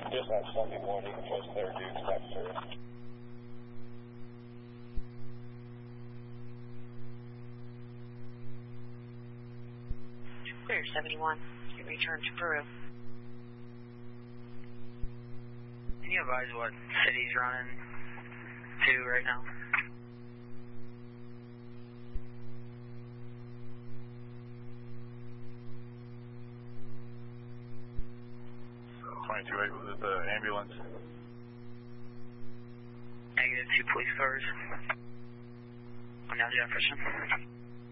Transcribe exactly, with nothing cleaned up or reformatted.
Dispatch seventy-one, you can post clear due to that service. Clear seventy-one, you return to Peru. Can you advise what city's running to right now? twenty-two eight, was it the ambulance? Negative, two police cars. On now Jefferson.